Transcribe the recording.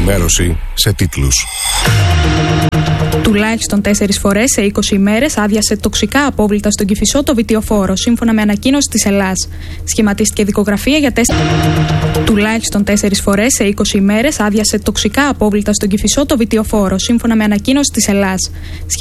ενημέρωση σε τίτλους. Τουλάχιστον 4 φορές σε 20 ημέρες άδειασε τοξικά απόβλητα στον Κηφισό το βιτιοφόρο, σύμφωνα με ανακοίνωση της Ελλάς. Σχηματίστηκε δικογραφία για 4. Τουλάχιστον 4 φορές σε 20 ημέρες άδειασε τοξικά απόβλητα στον Κηφισό το βιτιοφόρο, σύμφωνα με ανακοίνωση της Ελλάς.